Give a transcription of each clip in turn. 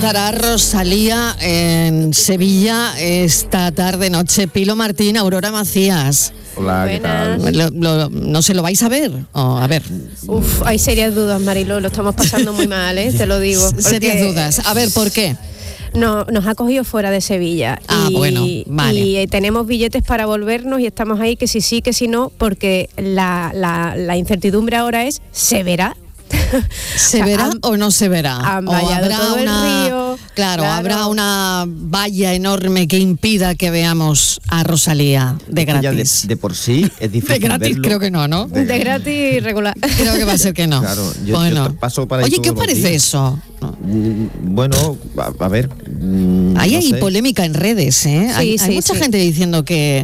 Estará Rosalía en Sevilla esta tarde-noche. Pilo Martín, Aurora Macías. Hola, ¿qué tal? ¿No se lo vais a ver? A ver. Uf, hay serias dudas, Mariló, lo estamos pasando muy mal, te lo digo. Serias dudas. A ver, ¿por qué? No, nos ha cogido fuera de Sevilla. Bueno, vale. Y tenemos billetes para volvernos y estamos ahí que sí, que si no, porque la incertidumbre ahora es, ¿se verá? ¿Se verá o no se verá? Han vallado todo el río. Claro, habrá una valla enorme que impida que veamos a Rosalía de gratis. Ya de por sí es difícil. De gratis verlo. creo que no. De gratis regular. Creo que va a ser que no. Claro, bueno. yo paso para ahí. Oye, ¿qué os todos los parece días. eso? Bueno, a ver. Ahí no hay sé. polémica en redes, ¿eh? Hay mucha gente diciendo que...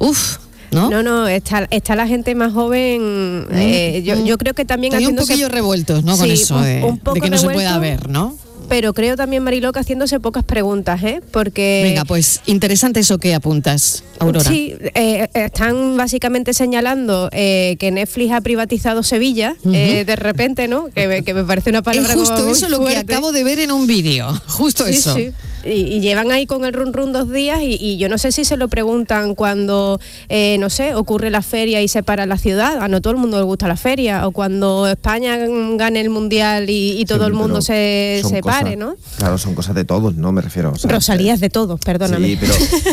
¿no? Está la gente más joven. Yo creo que también hay un poquillo revueltos, ¿no? Con eso un poco de que no se pueda revuelto, ver, ¿no? Pero creo también, Mariló, que haciéndose pocas preguntas, porque... Venga, pues interesante eso que apuntas, Aurora. Sí, están básicamente señalando que Netflix ha privatizado Sevilla, de repente, ¿no? Que me parece una palabra justo como muy eso lo que fuerte. acabo de ver en un vídeo, justo Sí, eso. sí. Y llevan ahí con el run 2 días y yo no sé si se lo preguntan cuando, no sé, ocurre la feria y se para la ciudad. A no todo el mundo le gusta la feria. O cuando España gane el Mundial y todo el mundo se pare, ¿no? Claro, son cosas de todos, ¿no? Me refiero. O sea, Rosalía es de todos, perdóname. Sí,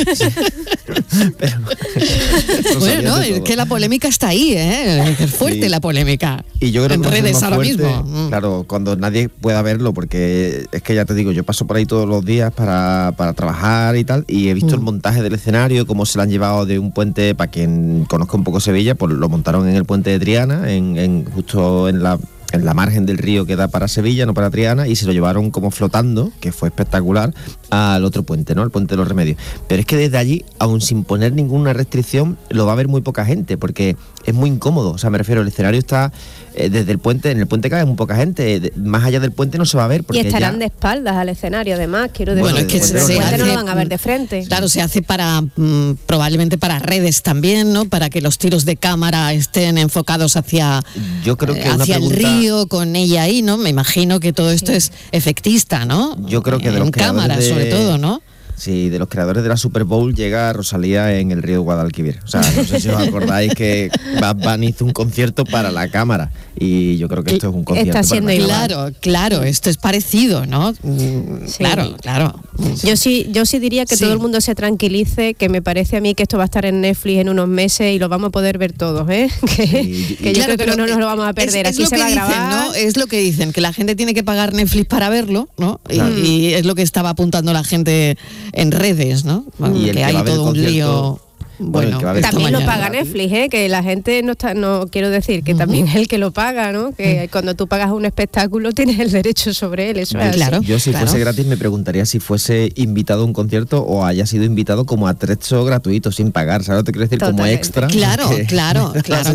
pero bueno, no, es que la polémica está ahí, ¿eh? Es fuerte la polémica. Y yo creo en que redes más ahora fuerte, mismo. Claro, cuando nadie pueda verlo, porque es que ya te digo, yo paso por ahí todos los días para trabajar y tal, y he visto el montaje del escenario, cómo se lo han llevado de un puente, para quien conozca un poco Sevilla, pues lo montaron en el puente de Triana, justo en la margen del río que da para Sevilla, no para Triana, y se lo llevaron como flotando, que fue espectacular, al otro puente, ¿no? El puente de los Remedios. Pero es que desde allí, aun sin poner ninguna restricción, lo va a ver muy poca gente, porque es muy incómodo. O sea, me refiero, el escenario está desde el puente, en el puente cae muy poca gente, más allá del puente no se va a ver. Porque y estarán de espaldas al escenario, además, quiero decir. Bueno, es que el puente no lo van a ver de frente. Claro, se hace probablemente para redes también, ¿no? Para que los tiros de cámara estén enfocados hacia el río, con ella ahí, ¿no? Me imagino que todo esto es efectista, ¿no? Yo creo que de los cámara, sobre todo, ¿no? Sí, de los creadores de la Super Bowl llega Rosalía en el río Guadalquivir. O sea, no sé si os acordáis que Bad Bunny hizo un concierto para la cámara, y yo creo que esto es un concierto está siendo claro, esto es parecido, ¿no? Sí. Claro. Yo sí diría que todo el mundo se tranquilice, que me parece a mí que esto va a estar en Netflix en unos meses y lo vamos a poder ver todos, ¿eh? Que yo creo que no nos lo vamos a perder, aquí se va a grabar. ¿No? Es lo que dicen, que la gente tiene que pagar Netflix para verlo, ¿no? Claro. Y es lo que estaba apuntando la gente en redes, ¿no? Y que hay todo un lío. Bueno, también lo paga Netflix, que la gente no quiero decir que también es el que lo paga, ¿no? Que cuando tú pagas un espectáculo tienes el derecho sobre él, eso es claro. Yo si fuese gratis me preguntaría si fuese invitado a un concierto o haya sido invitado como atrecho gratuito, sin pagar, ¿sabes lo que quiero decir? Totalmente. Como extra. Claro.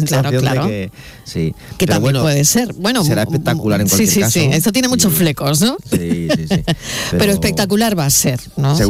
Sí. Que pero también puede ser. Bueno, será espectacular en cualquier caso. Sí, esto tiene muchos flecos, ¿no? Sí. Pero espectacular va a ser, ¿no?